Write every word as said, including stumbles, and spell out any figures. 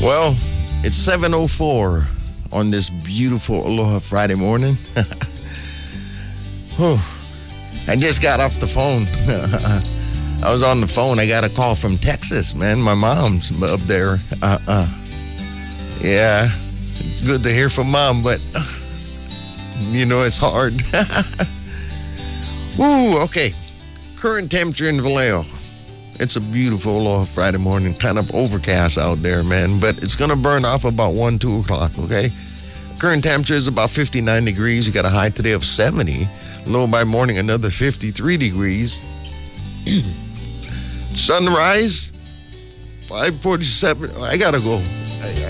Well, it's seven oh four on this beautiful Aloha Friday morning. Whew. I just got off the phone. I was on the phone. I got a call from Texas, man. My mom's up there. Uh-uh. Yeah, it's good to hear from Mom, but, uh, you know, it's hard. Ooh, okay. Current temperature in Vallejo. It's a beautiful Aloha Friday morning. Kind of overcast out there, man. But it's going to burn off about one, two o'clock, okay? Current temperature is about fifty-nine degrees. You got a high today of seventy. Low by morning, another fifty-three degrees. Sunrise, five forty-seven. I got to go. I,